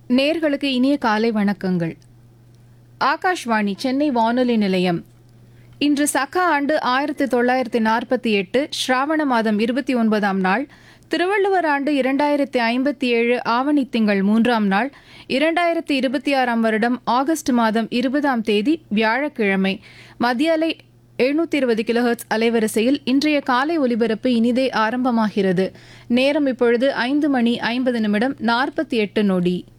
நேர்களுக்கு இனிய காலை வணக்கங்கள். ஆகாஷ்வாணி சென்னை வானொலி நிலையம். இன்று சக ஆண்டு 1948 ஸ்ராவண மாதம் 29ஆம் நாள், திருவள்ளுவர் ஆண்டு 2057 ஆவணி திங்கள் 3ஆம் நாள், 2026ஆம் வருடம் ஆகஸ்ட் மாதம் 20ஆம் தேதி வியாழக்கிழமை. மத்திய அலை 720 கிலோஹெர்ட்ஸ் அலைவரிசையில் இன்றைய காலை ஒலிபரப்பு இனிதே ஆரம்பமாகிறது. நேரம் இப்பொழுது 5 மணி 50 நிமிடம் 48 நொடி.